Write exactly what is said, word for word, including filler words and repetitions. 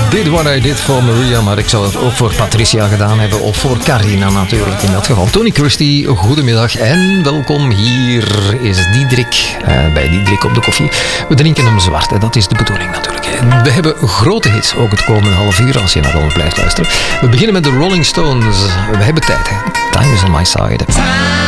Did What I Did for Maria, maar ik zou het ook voor Patricia gedaan hebben, of voor Carina natuurlijk in dat geval. Tony Christie, goedemiddag en welkom. Hier is Diederik, uh, bij Diederik op de koffie. We drinken hem zwart, hè. Dat is de bedoeling natuurlijk. Hè. We hebben grote hits, ook het komende half uur, als je naar ons blijft luisteren. We beginnen met de Rolling Stones. We hebben tijd, hè. Time is on my side.